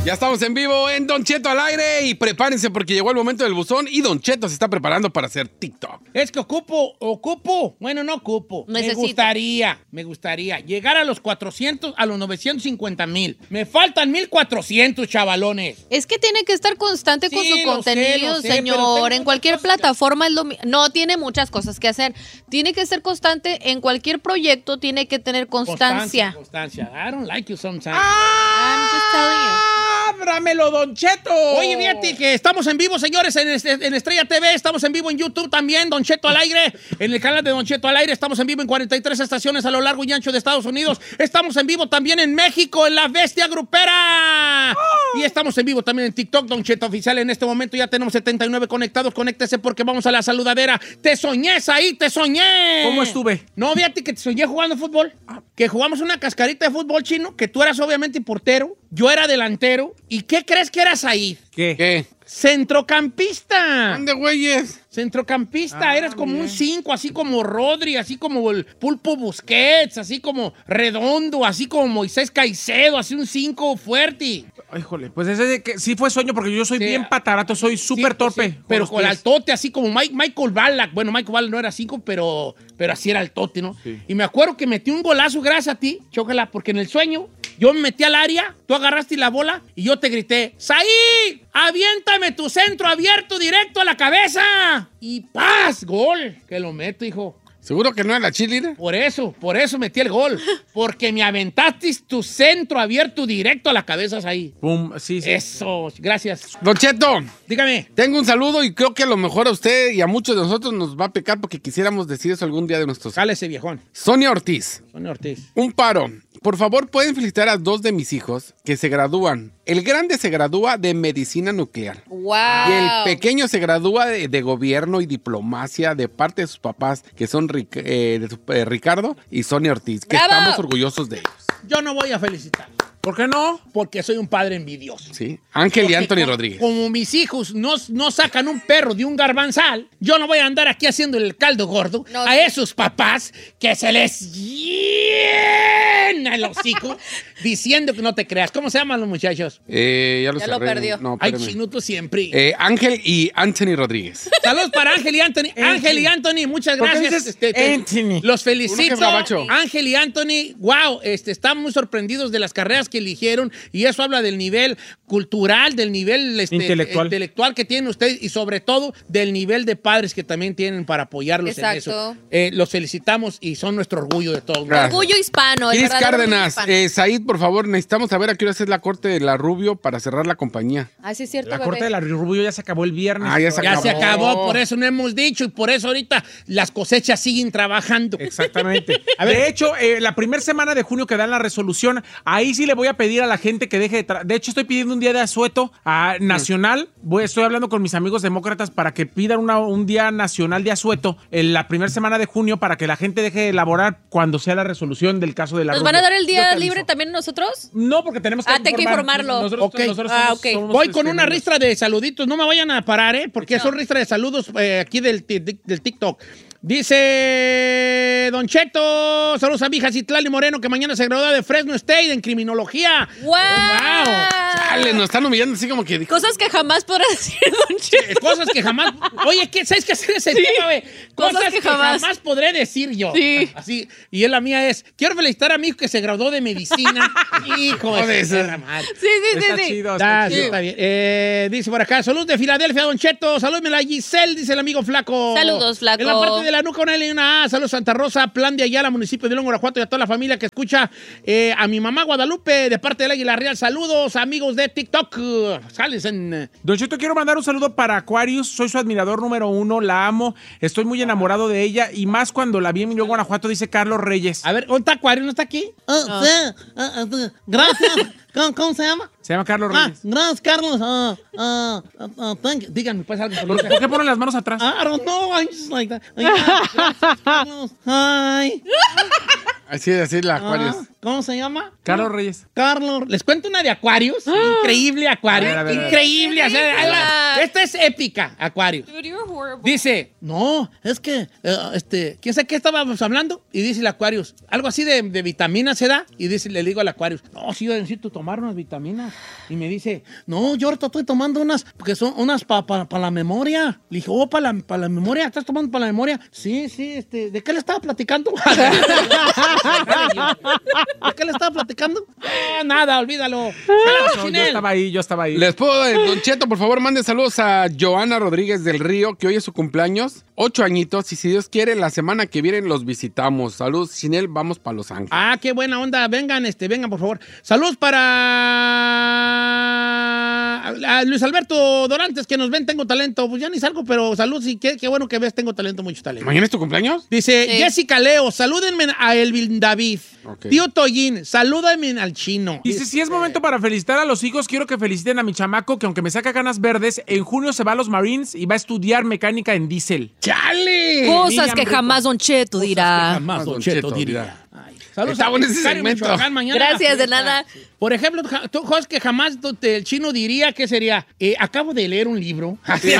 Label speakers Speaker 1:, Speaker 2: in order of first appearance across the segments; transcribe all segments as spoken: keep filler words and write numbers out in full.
Speaker 1: Ya estamos en vivo en Don Cheto al aire y prepárense porque llegó el momento del buzón y Don Cheto se está preparando para hacer TikTok.
Speaker 2: Es que ocupo, ocupo, bueno, no ocupo.
Speaker 3: Necesito.
Speaker 2: Me gustaría, me gustaría llegar a los cuatrocientos, a los novecientos cincuenta mil. Me faltan mil cuatrocientos, chavalones.
Speaker 3: Es que tiene que estar constante con
Speaker 2: Sí,
Speaker 3: su
Speaker 2: lo sé,
Speaker 3: contenido,
Speaker 2: lo sé, pero
Speaker 3: señor.
Speaker 2: tengo
Speaker 3: En cualquier
Speaker 2: muchas cosas que-
Speaker 3: plataforma es lo mi- No, tiene muchas cosas que hacer. Tiene que ser constante en cualquier proyecto, tiene que tener constancia.
Speaker 2: Constancia. I don't like you sometimes.
Speaker 3: I'm just telling you.
Speaker 4: ¡Ábramelo, Don Cheto!
Speaker 2: Oye, fíjate que estamos en vivo, señores, en, este- en Estrella T V, estamos en vivo en YouTube también, Don Cheto al aire, en el canal de Don Cheto al aire, estamos en vivo en cuarenta y tres estaciones a lo largo y ancho de Estados Unidos, estamos en vivo también en México, en La Bestia Grupera, y estamos en vivo también en TikTok, Don Cheto Oficial, en este momento ya tenemos setenta y nueve conectados, conéctese porque vamos a la saludadera. ¡Te soñé, ahí, te soñé!
Speaker 4: ¿Cómo estuve?
Speaker 2: No, fíjate que te soñé jugando fútbol, que jugamos una cascarita de fútbol chino, que tú eras obviamente portero, yo era delantero, ¿y qué crees que eras ahí?
Speaker 4: ¿Qué?
Speaker 1: ¿Qué?
Speaker 2: Centrocampista.
Speaker 1: ¿Dónde, güeyes?
Speaker 2: Centrocampista,
Speaker 4: Ah,
Speaker 2: eras como
Speaker 4: bien.
Speaker 2: un cinco, así como Rodri, así como el Pulpo Busquets, así como Redondo, así como Moisés Caicedo, así un cinco fuerte.
Speaker 4: Ay, híjole, pues ese de que sí fue sueño porque yo soy
Speaker 2: Sí.
Speaker 4: bien patarato, soy súper
Speaker 2: Sí,
Speaker 4: torpe.
Speaker 2: sí, pero
Speaker 4: los
Speaker 2: con el
Speaker 4: pies.
Speaker 2: altote, así como Mike- Michael Ballack. Bueno, Michael Ballack no era cinco, pero, pero así era altote, ¿no?
Speaker 4: Sí.
Speaker 2: Y me acuerdo que metí un golazo gracias a ti, chócala, porque en el sueño yo me metí al área, tú agarraste la bola y yo te grité, ¡Saí! ¡Aviéntame tu centro abierto directo a la cabeza! Y ¡paz! ¡Gol! Que lo meto, hijo.
Speaker 1: ¿Seguro que no es la cheerleader?
Speaker 2: Por eso, por eso metí el gol. Porque me aventaste tu centro abierto directo a la cabeza ahí.
Speaker 4: Pum, sí, sí.
Speaker 2: Eso, gracias.
Speaker 1: Don Cheto,
Speaker 2: Dígame.
Speaker 1: tengo un saludo y creo que a lo mejor a usted y a muchos de nosotros nos va a pecar porque quisiéramos decir eso algún día de nuestros...
Speaker 2: Jale ese viejón.
Speaker 1: Sonia Ortiz,
Speaker 2: Sonia Ortiz.
Speaker 1: un paro. Por favor, ¿pueden felicitar a dos de mis hijos que se gradúan? El grande se gradúa de medicina nuclear.
Speaker 3: Wow.
Speaker 1: Y el pequeño se gradúa de, de gobierno y diplomacia de parte de sus papás, que son Ric- eh, de su- eh, Ricardo y Sonia Ortiz, que
Speaker 3: ¡Bravo!
Speaker 1: estamos orgullosos de ellos.
Speaker 2: Yo no voy a felicitar.
Speaker 4: ¿Por qué no?
Speaker 2: Porque soy un padre envidioso.
Speaker 1: ¿Sí? Ángel y
Speaker 2: Porque
Speaker 1: Anthony
Speaker 2: como,
Speaker 1: Rodríguez.
Speaker 2: Como mis hijos no, no sacan un perro de un garbanzal, yo no voy a andar aquí haciendo el caldo gordo
Speaker 3: No,
Speaker 2: a
Speaker 3: sí.
Speaker 2: esos papás que se les llena el hocico diciendo que no te creas. ¿Cómo se llaman los muchachos?
Speaker 1: Eh, ya lo,
Speaker 3: Ya lo
Speaker 1: cerré.
Speaker 3: perdió.
Speaker 1: No,
Speaker 2: Ay,
Speaker 1: espérame.
Speaker 2: chinuto siempre.
Speaker 1: Eh, Ángel y Anthony Rodríguez.
Speaker 2: Saludos para Ángel y Anthony. Ángel y Anthony, muchas
Speaker 4: ¿Por qué
Speaker 2: gracias.
Speaker 4: dices
Speaker 2: Este,
Speaker 4: Anthony?
Speaker 2: Los
Speaker 1: Uno que
Speaker 2: felicito.
Speaker 1: es gabacho.
Speaker 2: Ángel y Anthony, wow, este, están muy sorprendidos de las carreras que eligieron y eso habla del nivel cultural, del nivel este,
Speaker 4: Intelectual.
Speaker 2: intelectual que tienen ustedes y sobre todo del nivel de padres que también tienen para apoyarlos en
Speaker 3: Exacto.
Speaker 2: eso. Eh, los felicitamos y son nuestro orgullo de todos.
Speaker 1: Gracias.
Speaker 3: Orgullo hispano. el
Speaker 1: Cris
Speaker 3: verdadero
Speaker 1: Cárdenas,
Speaker 3: orgullo hispano.
Speaker 1: eh, Said, por favor, necesitamos saber a qué hora es la corte de la Rubio para cerrar la compañía.
Speaker 3: Ah, sí, es cierto,
Speaker 4: La
Speaker 3: bebé.
Speaker 4: corte de la Rubio ya se acabó el viernes.
Speaker 1: Ah, ya se
Speaker 2: Ya se
Speaker 1: acabó.
Speaker 2: acabó, por eso no hemos dicho y por eso ahorita las cosechas siguen trabajando.
Speaker 4: Exactamente. De hecho, eh, la primera semana de junio que dan la resolución, ahí sí le voy a pedir a la gente que deje de... tra- De hecho, estoy pidiendo un día de asueto a nacional. Voy, estoy hablando con mis amigos demócratas para que pidan una- un día nacional de asueto en la primera semana de junio para que la gente deje de elaborar cuando sea la resolución del caso de la
Speaker 3: ¿Nos
Speaker 4: Rubio.
Speaker 3: van a dar el
Speaker 4: Yo te
Speaker 3: día
Speaker 4: aviso.
Speaker 3: libre también nosotros?
Speaker 4: No, porque tenemos que
Speaker 3: Ah, tengo que informarlo.
Speaker 4: Nosotros,
Speaker 2: Ok.
Speaker 4: nosotros
Speaker 3: Ah,
Speaker 4: somos-
Speaker 3: ok.
Speaker 4: somos,
Speaker 2: Voy con
Speaker 4: este,
Speaker 2: una
Speaker 4: menos.
Speaker 2: ristra de saluditos. No me vayan a parar, ¿eh? Porque son ristra de saludos eh, aquí del, ti- del TikTok. Dice Don Cheto, saludos a mi hija Citlali Moreno, que mañana se gradúa de Fresno State en criminología.
Speaker 3: ¡Wow!
Speaker 2: wow.
Speaker 1: Chale, nos están humillando así como que...
Speaker 3: Cosas que jamás podrá decir Don Cheto.
Speaker 2: Eh, Cosas que jamás... Oye, ¿qué, ¿sabes qué hacer ese tema, güey? Cosas,
Speaker 3: Cosas
Speaker 2: que,
Speaker 3: que
Speaker 2: jamás.
Speaker 3: jamás.
Speaker 2: podré decir yo.
Speaker 3: Sí.
Speaker 2: Así. Y él, la mía es, quiero felicitar a mi hijo que se graduó de medicina. Hijo de
Speaker 1: Joder,
Speaker 2: su perra madre.
Speaker 3: Sí, sí, sí,
Speaker 4: Está
Speaker 3: sí.
Speaker 4: chido,
Speaker 2: Ah,
Speaker 4: está
Speaker 2: sí,
Speaker 4: chido.
Speaker 2: está bien. Eh, dice por acá, salud de Filadelfia, Don Cheto. Salúdmela, Giselle, dice el amigo Flaco.
Speaker 3: Saludos, Flaco.
Speaker 2: En la parte de la nuca, una L y una A. Saludos, Santa Rosa, Plan de Ayala, municipio de León, Guanajuato, y a toda la familia que escucha. Eh, a mi mamá Guadalupe, de parte del Águila Real. Saludos, amigos de TikTok. Sales en...
Speaker 4: Don Cheto, quiero mandar un saludo para Aquarius. Soy su admirador número uno, la amo. Estoy muy enamorado de ella y más cuando la vi en León, Guanajuato, dice Carlos Reyes.
Speaker 2: A ver, ¿dónde está Acuario? ¿No está aquí?
Speaker 5: Ah, sí, ah, ah, sí. Gracias. ¿Cómo, cómo se llama?
Speaker 4: Se llama Carlos
Speaker 5: Ah,
Speaker 4: Reyes.
Speaker 5: gracias, Carlos. Ah, ah, ah, ah, thank you.
Speaker 2: Díganme, pues algo.
Speaker 4: ¿Por, por qué ponen las manos atrás?
Speaker 5: I don't know. I'm just like that. Gracias, Carlos. Hi.
Speaker 1: Así es, así es la
Speaker 2: Ah,
Speaker 1: Aquarius.
Speaker 2: ¿Cómo se llama?
Speaker 4: Carlos Reyes.
Speaker 2: Carlos. Les cuento una de Aquarius. Increíble Aquarius.
Speaker 4: A ver, a ver, a ver.
Speaker 2: Increíble. o sea, ahí va.
Speaker 3: Ridícula.
Speaker 2: Esta es épica, Aquarius.
Speaker 3: Dude, you're horrible.
Speaker 2: Dice, no, es que, eh, este, ¿quién sabe qué estábamos hablando? Y dice el Aquarius, algo así de, de vitaminas se da. Y dice, le digo al Aquarius, no, sí, yo necesito tomar unas vitaminas. Y me dice, no, yo ahorita estoy tomando unas, porque son unas para pa, pa la memoria. Le dije, oh, para la, pa la memoria, ¿estás tomando para la memoria? Sí, sí, este, ¿de qué le estaba platicando? ¿De qué le estaba platicando? Ah, nada, olvídalo.
Speaker 4: No, yo estaba ahí, yo estaba ahí.
Speaker 1: Les puedo, eh, Don Cheto, por favor, mande saludos a Joana Rodríguez del Río, que hoy es su cumpleaños, ocho añitos, y si Dios quiere, la semana que viene los visitamos. Saludos, sin él vamos para Los Ángeles.
Speaker 2: Ah, qué buena onda. Vengan, este, vengan, por favor. Saludos para a Luis Alberto Dorantes, que nos ven, tengo talento. Pues ya ni salgo, pero saludos y qué, qué bueno que ves, tengo talento, mucho talento.
Speaker 1: ¿Mañana es tu cumpleaños?
Speaker 2: Dice
Speaker 3: Sí.
Speaker 2: Jessica Leo, salúdenme a Elvin David.
Speaker 1: Ok.
Speaker 2: Tío Toyin, salúdenme al chino.
Speaker 4: Dice, si es momento para felicitar a los hijos, quiero que feliciten a mi chamaco, que aunque me saca ganas verdes, en junio se va a los Marines y va a estudiar mecánica en diésel.
Speaker 2: ¡Chale!
Speaker 6: Cosas
Speaker 2: Niña
Speaker 6: que
Speaker 2: rico.
Speaker 6: jamás Don Cheto dirá.
Speaker 2: Jamás Don
Speaker 1: Don
Speaker 2: Cheto
Speaker 1: Cheto
Speaker 2: diría.
Speaker 1: dirá.
Speaker 2: Ay, saludos
Speaker 1: Está
Speaker 2: a
Speaker 1: bueno ese
Speaker 2: Mazatlán,
Speaker 1: segmento.
Speaker 2: Michoacán, mañana la
Speaker 6: Gracias, de
Speaker 2: fiesta.
Speaker 6: nada.
Speaker 2: Por ejemplo, ja- tú, cosas que jamás tu- te- el chino diría, ¿qué sería? Eh, acabo de leer un libro.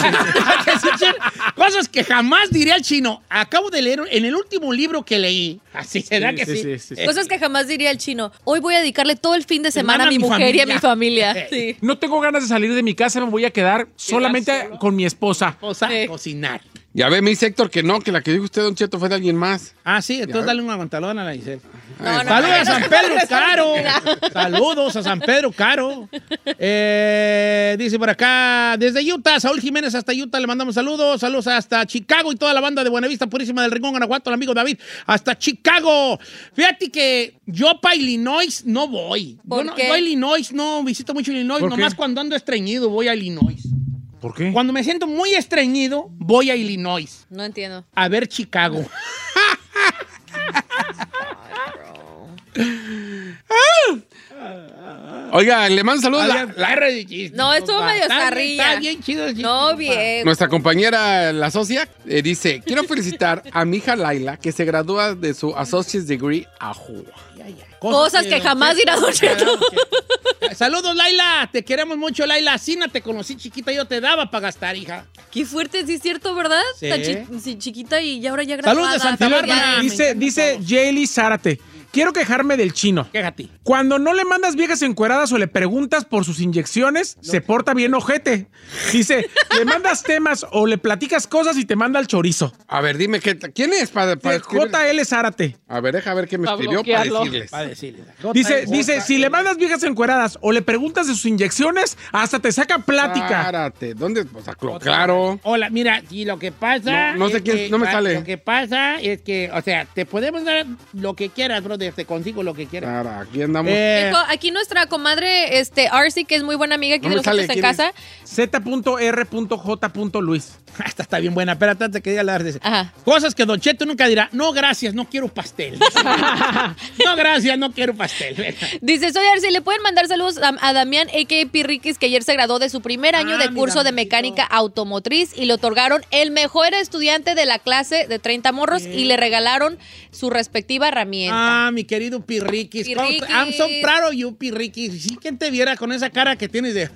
Speaker 2: Cosas que jamás diría el chino. Acabo de leer en el último libro que leí. Así será
Speaker 4: Sí,
Speaker 2: que sí.
Speaker 4: sí, sí, sí, sí.
Speaker 6: Cosas que jamás diría el chino. Hoy voy a dedicarle todo el fin de semana a mi
Speaker 2: mi
Speaker 6: mujer y a
Speaker 2: familia.
Speaker 6: mi familia.
Speaker 2: Eh.
Speaker 6: Sí.
Speaker 4: No tengo ganas de salir de mi casa, me voy a quedar solamente
Speaker 2: solo?
Speaker 4: con mi esposa.
Speaker 2: O sea,
Speaker 6: Sí.
Speaker 2: cocinar.
Speaker 1: Ya ve, me dice Héctor que no, que la que dijo usted, Don Cheto, fue de alguien más.
Speaker 2: Ah, sí, entonces dale un aguantalón a la Giselle.
Speaker 6: No, no,
Speaker 2: Saludos a
Speaker 6: no,
Speaker 2: San
Speaker 6: no,
Speaker 2: Pedro
Speaker 6: no, no,
Speaker 2: Caro.
Speaker 6: no.
Speaker 2: Saludos a San Pedro Caro. Eh, dice por acá, desde Utah, Saúl Jiménez hasta Utah, le mandamos saludos. Saludos hasta Chicago y toda la banda de Buenavista Purísima del Rincón, Guanajuato, el amigo David, hasta Chicago. Fíjate que yo para Illinois no voy.
Speaker 6: ¿Por
Speaker 2: yo, no-
Speaker 6: qué?
Speaker 2: yo a Illinois no visito mucho Illinois,
Speaker 4: ¿Por qué?
Speaker 2: nomás cuando ando estreñido voy a Illinois.
Speaker 4: ¿Por qué?
Speaker 2: Cuando me siento muy estreñido, voy a Illinois.
Speaker 6: No entiendo.
Speaker 2: A ver Chicago.
Speaker 1: Oiga, le mando saludos a
Speaker 2: La,
Speaker 1: la-
Speaker 2: la R de chiste,
Speaker 6: No, estuvo
Speaker 2: compa.
Speaker 6: medio
Speaker 2: Está bien-
Speaker 6: zarrilla.
Speaker 2: Está bien chido el chiste,
Speaker 6: No,
Speaker 2: compa.
Speaker 6: bien.
Speaker 1: nuestra compañera, la socia, eh, dice, quiero felicitar a mi hija Laila, que se gradúa de su Associate's Degree a Juan.
Speaker 6: Cosas que jamás dirá Don Cheto.
Speaker 2: Saludos, Laila. Te queremos mucho, Laila. Sina, te conocí chiquita, yo te daba para gastar, hija.
Speaker 6: Qué fuerte, sí es cierto, ¿verdad?
Speaker 2: Sí.
Speaker 6: Tan chi- sí, chiquita y ahora ya
Speaker 2: Saludos
Speaker 6: graduada.
Speaker 2: de Santa Bárbara.
Speaker 6: Ya-
Speaker 4: Dice, dice Jaylee Zárate, quiero quejarme del chino.
Speaker 2: Quéjate.
Speaker 4: Cuando no le mandas viejas encueradas o le preguntas por sus inyecciones, se porta bien ojete. Dice, le mandas temas o le platicas cosas y te manda al chorizo.
Speaker 1: A ver, dime, ¿qué, ¿quién es para, para escribir?
Speaker 4: J L Zárate.
Speaker 1: A ver, deja ver qué me
Speaker 6: Para
Speaker 1: escribió para
Speaker 6: bloquearlo.
Speaker 1: decirles.
Speaker 2: Para decirle.
Speaker 4: Dice, dice, si le mandas viejas encueradas o le preguntas de sus inyecciones, hasta te saca plática.
Speaker 1: Párate. ¿Dónde? O sea, clo- claro.
Speaker 2: Hola, mira, y lo que pasa.
Speaker 1: No, no sé
Speaker 2: es
Speaker 1: quién-
Speaker 2: que-
Speaker 1: no me
Speaker 2: ah,
Speaker 1: sale.
Speaker 2: Lo que pasa es que, o sea, te podemos dar lo que quieras, brother. Te consigo lo que quieras.
Speaker 1: Claro, aquí andamos.
Speaker 2: Eh,
Speaker 6: Hijo, aquí nuestra comadre, este, Arcy, que es muy buena amiga aquí
Speaker 1: No
Speaker 6: de
Speaker 1: me
Speaker 6: nosotros
Speaker 1: sale,
Speaker 6: en
Speaker 1: ¿quién es?
Speaker 6: casa.
Speaker 4: Z R J Luis.
Speaker 2: Esta está bien buena. Espérate antes que diga la de
Speaker 6: Ajá.
Speaker 2: Cosas que Don Cheto nunca dirá. No, gracias, no quiero pastel. No, gracias, no quiero pastel.
Speaker 6: Dice, soy Arcy, le pueden mandar saludos a, a Damián, a k a. Pirriquis, que ayer se graduó de su primer año
Speaker 2: Ah,
Speaker 6: de
Speaker 2: mi
Speaker 6: curso de
Speaker 2: Damiancito.
Speaker 6: mecánica automotriz y le otorgaron el mejor estudiante de la clase de treinta morros y le regalaron su respectiva herramienta.
Speaker 2: Ah, mi querido Pirriquis.
Speaker 6: Pirriquis.
Speaker 2: I'm so proud of you, Pirriquis. Sí, ¿quién te viera con esa cara que tienes de...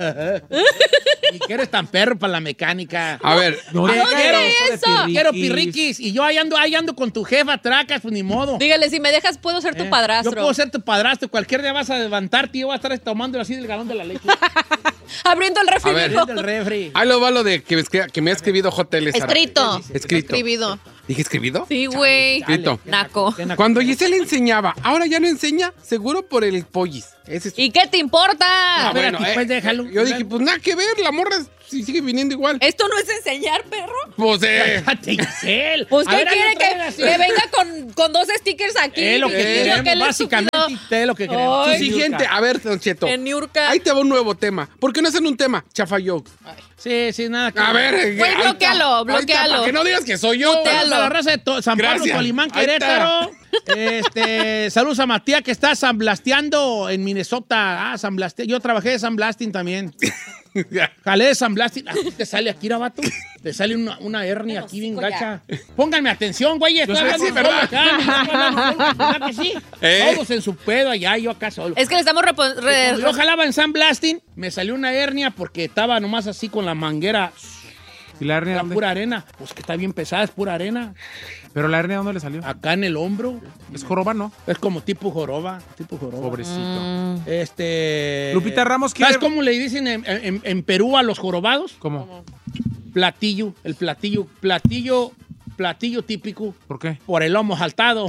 Speaker 2: y que eres tan perro para la mecánica.
Speaker 1: A ver,
Speaker 4: No
Speaker 2: Eh,
Speaker 4: digas
Speaker 2: quiero,
Speaker 4: eso de
Speaker 6: eso.
Speaker 2: quiero Pirriquis. Y yo ahí ando, ahí ando con tu jefa, tracas, pues ni modo.
Speaker 6: Dígale, si me dejas, puedo ser tu
Speaker 2: Eh,
Speaker 6: padrastro.
Speaker 2: Yo puedo ser tu padrastro. Cualquier día vas a levantarte y yo voy a estar tomando así del galón de la leche.
Speaker 6: Abriendo el refri.
Speaker 1: A ver.
Speaker 6: mijo.
Speaker 2: del refri.
Speaker 1: ahí lo va lo de que, me escri- que me ha escribido J L. Zárate.
Speaker 6: Escrito.
Speaker 1: Escrito.
Speaker 6: Escribido.
Speaker 1: ¿Dije escribido?
Speaker 6: Sí, güey.
Speaker 1: Escrito.
Speaker 6: Naco.
Speaker 1: Cuando Giselle enseñaba, ahora ya no enseña, seguro por el pollis. Ese es...
Speaker 6: ¿Y qué te importa?
Speaker 1: Ah,
Speaker 2: espérate,
Speaker 1: bueno, eh,
Speaker 2: pues, déjalo.
Speaker 1: Yo dije, pues nada que ver, la morra si sigue viniendo igual.
Speaker 6: ¿Esto no es enseñar, perro?
Speaker 1: Pues eh,
Speaker 2: Déjate, Giselle.
Speaker 6: Pues,
Speaker 2: A
Speaker 6: ¿qué
Speaker 2: ver,
Speaker 6: quiere
Speaker 2: hazlo otra
Speaker 6: que,
Speaker 2: vez así.
Speaker 6: que venga con, con dos stickers aquí?
Speaker 2: Es lo que
Speaker 6: Diciendo
Speaker 2: queremos,
Speaker 6: él es
Speaker 2: básicamente.
Speaker 6: estúpido.
Speaker 2: Es lo que queremos.
Speaker 6: Ay.
Speaker 1: su siguiente, a ver, Don Cheto.
Speaker 6: En Niurka.
Speaker 1: Ahí te va un nuevo tema. ¿Por qué no hacen un tema? Chafa jokes.
Speaker 2: Sí, sí, nada que
Speaker 1: A ver. eh,
Speaker 6: Pues
Speaker 1: ahí está.
Speaker 6: bloquéalo,
Speaker 1: Ahí está,
Speaker 6: bloquéalo.
Speaker 1: Para que no digas que soy yo.
Speaker 2: Saludos a la raza de to- San Pablo,
Speaker 1: Gracias.
Speaker 2: Tolimán,
Speaker 1: Ahí está.
Speaker 2: Querétaro. Este, saludos a Matías que está sanblasteando en Minnesota. Ah, San Blastea. Yo trabajé de San Blasting también. Jalé de San Blas. Ah, te sale aquí, vato. Te sale una, una hernia aquí bien gacha. Pónganme atención, güey. Estoy hablando solo acá. ¿Verdad que sí?
Speaker 1: ¿Eh?
Speaker 2: Todos en su pedo allá, yo acá solo.
Speaker 3: Es que le estamos... repo- re-
Speaker 2: Cuando yo jalaba en San Blasting, me salió una hernia porque estaba nomás así con la manguera.
Speaker 4: ¿Y la hernia
Speaker 2: Era
Speaker 4: dónde?
Speaker 2: pura arena. Pues que está bien pesada, es pura arena.
Speaker 4: ¿Pero la hernia dónde le salió?
Speaker 2: Acá en el hombro.
Speaker 4: Es joroba, ¿no?
Speaker 2: Es como tipo joroba. Tipo joroba.
Speaker 4: Pobrecito.
Speaker 2: Este.
Speaker 4: Lupita Ramos quiere-
Speaker 2: ¿Sabes cómo le dicen en, en- en Perú a los jorobados?
Speaker 4: ¿Cómo?
Speaker 2: Platillo. El platillo. Platillo. Platillo típico.
Speaker 4: ¿Por qué?
Speaker 2: Por el lomo saltado.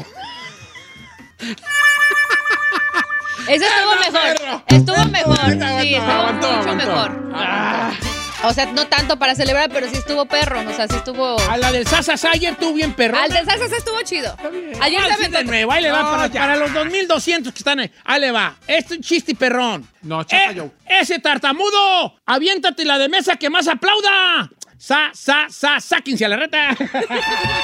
Speaker 3: Ese estuvo mejor. Estuvo mejor. Sí, estuvo
Speaker 1: aguantó,
Speaker 3: mucho
Speaker 1: aguantó.
Speaker 3: mejor.
Speaker 2: Ah.
Speaker 3: O sea, no tanto para celebrar, pero sí estuvo perro. O sea, sí estuvo...
Speaker 2: A la del Sasa Sayer estuvo bien perro.
Speaker 3: Al del salsa sí estuvo chido. Ayer
Speaker 2: Ah,
Speaker 3: se
Speaker 2: sí,
Speaker 3: aventó-
Speaker 2: de nuevo, ahí le va
Speaker 4: No,
Speaker 2: para,
Speaker 4: ya.
Speaker 2: para los dos mil doscientos que están ahí. Ahí le va. Este es un chiste perrón.
Speaker 4: No, chapa
Speaker 2: Eh,
Speaker 4: yo.
Speaker 2: ¡Ese tartamudo! ¡Aviéntate la de mesa que más aplauda! ¡Sa, sa, sa, sáquense a la reta!